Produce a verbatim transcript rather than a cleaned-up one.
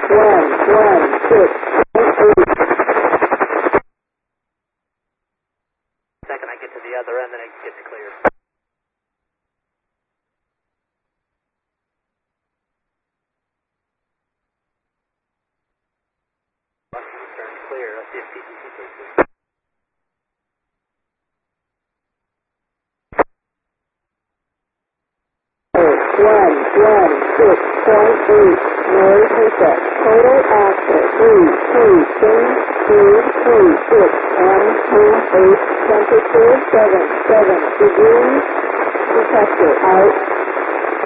one, one, six, eight. Second I get to the other end, then I get to clear. Turn clear. Let's see if P T C takes it. One, one, six, point eight. Mary pickup. Total axle. Three, three, change, three, three, six, one, two, eight. Temperature seven, seven degrees. Detector out.